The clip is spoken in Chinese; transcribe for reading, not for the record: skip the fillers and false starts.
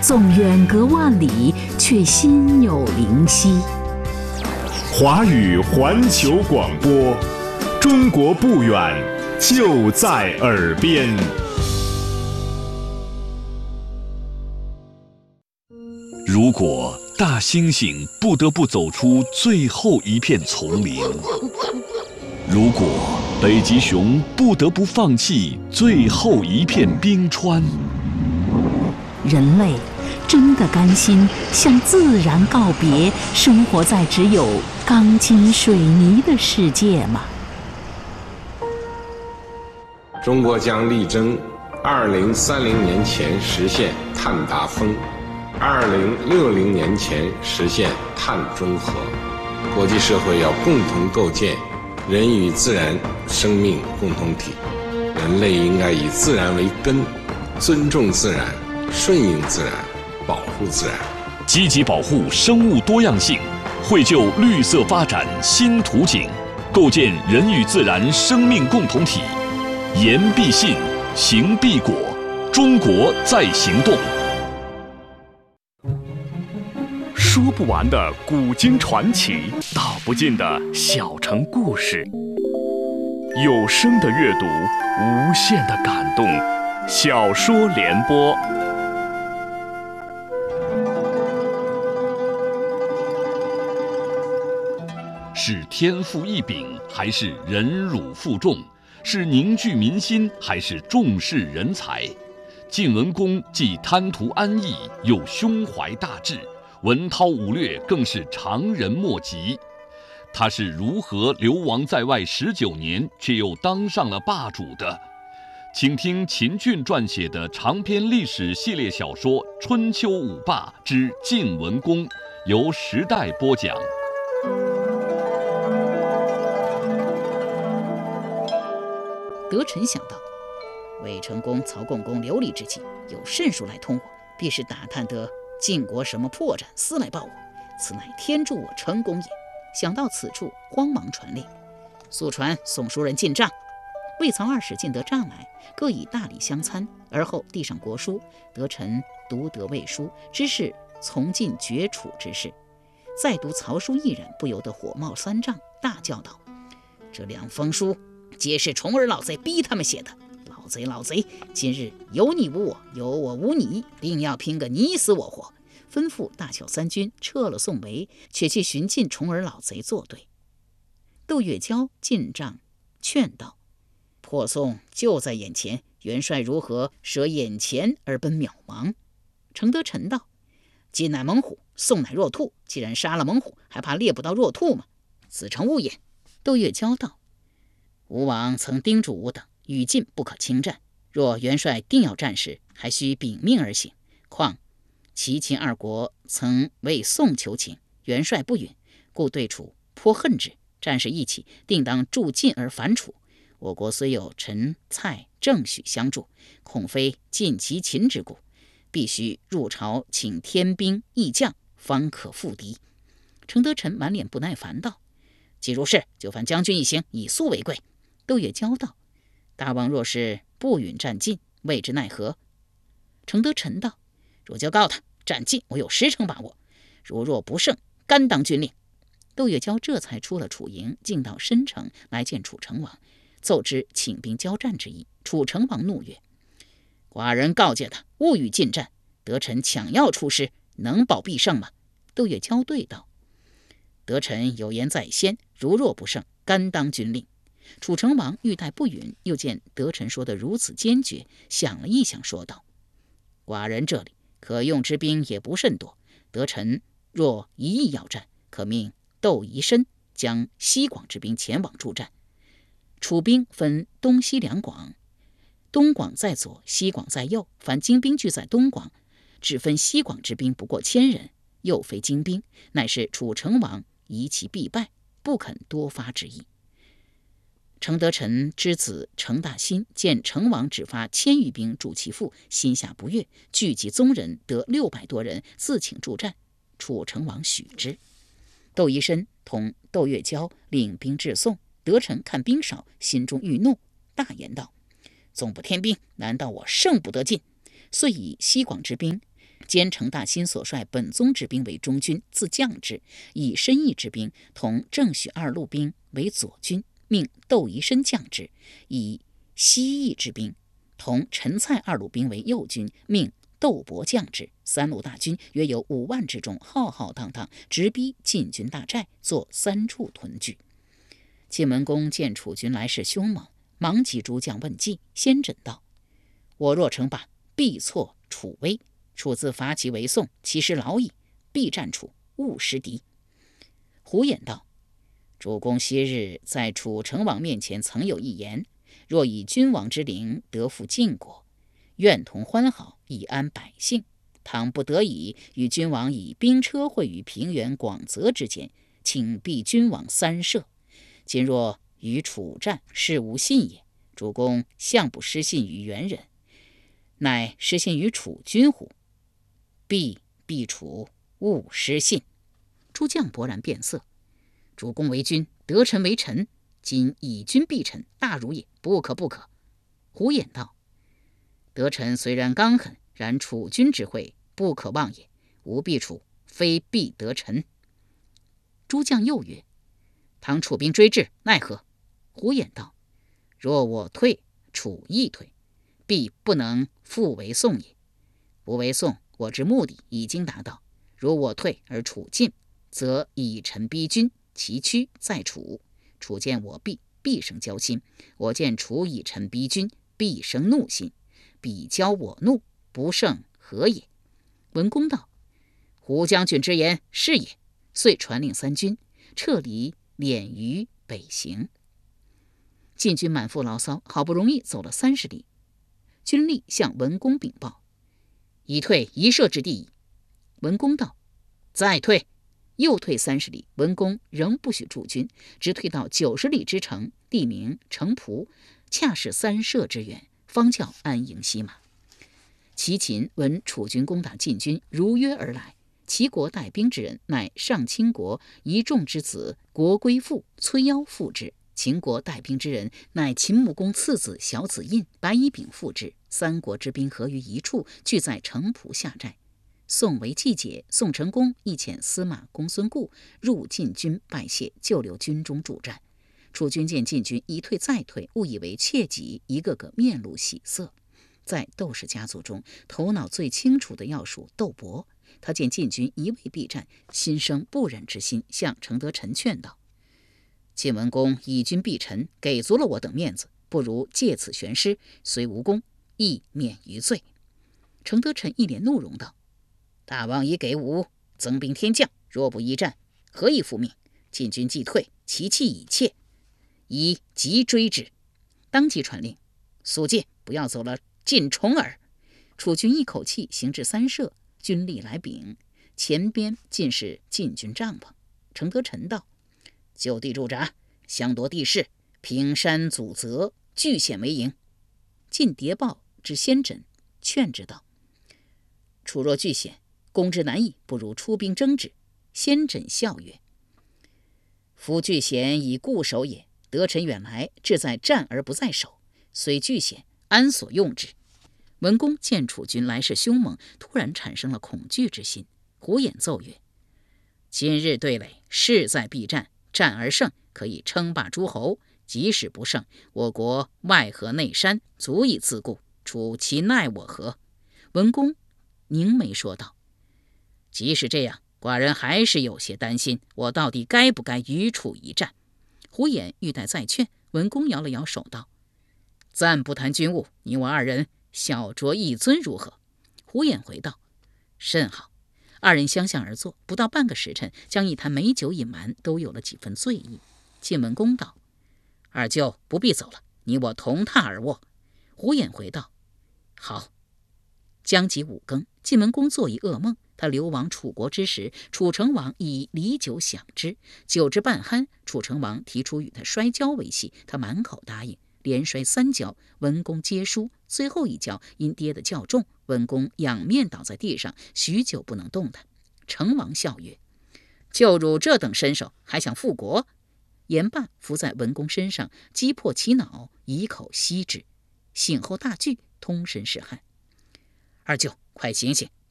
纵远隔万里，却心有灵犀。 华语环球广播，中国不远，就在耳边。 如果大猩猩不得不走出最后一片丛林，如果北极熊不得不放弃最后一片冰川， 人类真的甘心向自然告别，生活在只有钢筋水泥的世界吗？ 中国将力争2030年前实现碳达峰，2060年前实现碳中和。国际社会要共同构建人与自然生命共同体，人类应该以自然为根，尊重自然，顺应自然，保护自然， 积极保护生物多样性，绘就绿色发展新图景，构建人与自然生命共同体。言必信，行必果，中国在行动。 说不完的古今传奇，道不尽的小城故事，有声的阅读，无限的感动。小说联播。 是天赋异禀，还是忍辱负重？是凝聚民心，还是重视人才？晋文公既贪图安逸，又胸怀大志，文韬武略更是常人莫及。他是如何流亡在外19年，却又当上了霸主的？请听秦俊撰写的长篇历史系列小说《春秋五霸之晋文公》，由时代播讲。 德臣想到，魏成公、曹共公流离之际，有甚数来通我，必是打探得晋国什么破绽，私来报我，此乃天助我成功也。想到此处，慌忙传令，速传送书人进帐。魏曹二使进得帐来，各以大礼相参，而后递上国书。德臣读得魏书，知是从晋决楚之事。再读曹书一人，不由得火冒三丈，大叫道：“这2封书皆是重耳老贼逼他们写的，老贼，今日有你无我，有我无你，定要拼个你死我活。”吩咐大小3军撤了宋围，且去寻晋重耳老贼作对。窦月娇进帐劝道：“破宋就在眼前，元帅如何舍眼前而奔渺茫？”程德臣道：“晋乃猛虎，宋乃弱兔，既然杀了猛虎，还怕猎不到弱兔吗？此诚误也。”窦月娇道：“吴王曾叮嘱吾等，与晋不可轻战，若元帅定要战时，还需秉命而行。况齐秦2国曾为宋求情，元帅不允，故对楚颇恨之。战事一起，定当助晋而反楚。我国虽有陈、蔡、郑、许相助，恐非晋齐秦之故，必须入朝请天兵义将，方可复敌。”程德臣满脸不耐烦道：“既如是，就犯将军一行，以速为贵。”窦月娇道：“大王若是不允战晋，未知奈何？”程德臣道：“若就告他，战晋我有10成把握，若不胜，甘当军令。”窦月娇这才出了楚营，进到申城来见楚成王，奏知请兵交战之意。楚成王怒曰：“寡人告诫他勿与晋战，德臣抢要出师，能保必胜吗？”窦月娇对道：“德臣有言在先，若不胜，甘当军令。”楚成王欲待不允，又见德臣说得如此坚决，想了一想，说道：“寡人这里可用之兵也不甚多，德臣若一意要战，可命窦宜申将西广之兵前往助战。楚兵分东西2广，东广在左，西广在右，凡精兵聚在东广，只分西广之兵不过1000人，又非精兵，乃是楚成王疑其必败，不肯多发之意。”程德臣之子程大新见成王只发1000余兵助其父，心下不悦，聚集宗人得600多人，自请助战。楚成王许之。窦宜申同窦月娇领兵至宋，德臣看兵少，心中欲怒，大言道：“纵不添兵，难道我胜不得晋？”遂以西广之兵兼程大新所率本宗之兵为中军，自将之，以申义之兵同郑许二路兵为左军，命窦宜申将之；以西义之兵同陈蔡二路兵为右军，命窦伯将之。三路大军约有5万之众，浩浩荡荡，直逼晋军大寨，作3处屯聚。晋文公见楚军来势凶猛，忙急诸将问计。先轸道：我若称霸，必挫楚威。楚自伐其为宋，其师老矣，必战楚，勿失敌。胡衍道：主公昔日在楚成王面前曾有一言，若以君王之灵得复晋国，愿同欢好，以安百姓。倘不得已，与君王以兵车会于平原广泽之间，请避君王3舍。今若与楚战，事无信也。主公向不失信于元人，乃失信于楚君乎？必楚，勿失信。诸将勃然变色。主公为君，得臣为臣，今以君避臣，大辱也，不可不可。胡衍道：得臣虽然刚狠，然楚君之惠不可忘也。吾避楚，非避得臣。诸将又曰：倘楚兵追至，奈何？胡衍道：若我退，楚亦退，必不能复为宋也。不为宋，我之目的已经达到。如我退而楚进，则以臣逼君，其躯在楚。楚见我避，必生交心；我见楚以臣逼君，必生怒心。彼交我怒，不胜何也？文公道：胡将军之言是也。遂传令3军撤离敛于北行。晋军满腹牢骚，好不容易走了30里，军吏向文公禀报：已退1舍之地矣。文公道：再退。又退30里，文公仍不许驻军，直退到90里之城，地名城濮，恰是3舍之远，方叫安营息马。齐秦闻楚军攻打晋军，如约而来。齐国带兵之人，乃上卿国一众之子国归父崔夭父之；秦国带兵之人，乃秦穆公次子小子印、白乙丙父之。3国之兵合于一处，聚在城濮下寨。宋为季节，宋成公亦遣司马公孙固入晋军拜谢，就留军中助战。楚军见晋军一退再退，误以为窃己，一个个面露喜色。在窦氏家族中，头脑最清楚的要数窦伯。他见晋军一味避战，心生不忍之心，向程德臣劝道：晋文公以军避臣，给足了我等面子，不如借此悬师，虽无功，亦免于罪。程德臣一脸怒容道：大王已给吾增兵添将，若不一战，何以复命？晋军既退，其气已怯，宜急追之。当即传令，肃戒，不要走了晋重耳。楚军一口气行至3舍，军吏来禀，前边尽是晋军帐篷。程德臣道：就地驻扎，相夺地势，平山阻泽，据险为营。晋谍报至先轸，劝之道：楚若据险，攻之难矣，不如出兵征之。先轸笑曰：夫据险以固守也，得臣远来，志在战而不在守，虽据险，安所用之？文公见楚军来势凶猛，突然产生了恐惧之心。胡衍奏曰：今日对垒，势在必战，战而胜，可以称霸诸侯；即使不胜，我国外河内山，足以自固，楚其奈我何？文公凝眉说道：即使这样，寡人还是有些担心，我到底该不该与楚一战？胡衍欲待再劝，文公摇了摇手道：暂不谈军务，你我2人小酌一樽如何？胡衍回道：甚好。2人相向而坐，不到半个时辰，将一坛美酒饮完，都有了几分醉意。晋文公道：二舅不必走了，你我同榻而卧。胡衍回道：好。将及5更，晋文公做一噩梦，他流亡楚国之时，楚成王以礼酒享之，酒至半酣，楚成王提出与他摔跤为戏，他满口答应，连摔3跤，文公皆输。最后一跤因跌得较重，文公仰面倒在地上，许久不能动弹。成王笑曰：就汝这等身手，还想复国？言罢，伏在文公身上，击破其脑，以口吸之。醒后大惧，通身是汗。二舅，快醒醒，